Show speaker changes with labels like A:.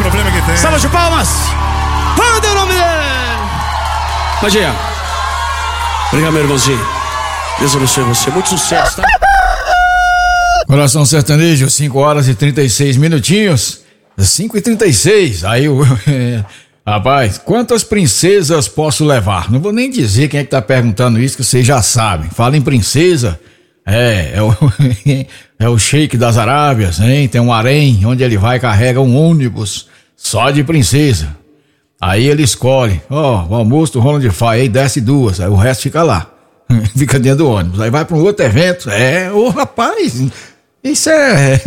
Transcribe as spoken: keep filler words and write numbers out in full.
A: problema que tem.
B: Salva de palmas. Manda o nome dele. Bom dia. Obrigado, meu irmãozinho. Deus abençoe você. Muito sucesso, tá?
C: Coração Sertanejo, cinco horas e trinta e seis minutinhos. cinco e trinta e seis. Aí o. Rapaz, quantas princesas posso levar? Não vou nem dizer quem é que tá perguntando isso, que vocês já sabem. Fala em princesa. É, é o, é o Sheik das Arábias, hein? Tem um harém, onde ele vai carrega um ônibus só de princesa. Aí ele escolhe, ó, oh, o almoço do Ronald Fire, aí desce duas, aí o resto fica lá. Fica dentro do ônibus. Aí vai para um outro evento. É, ô rapaz, isso é...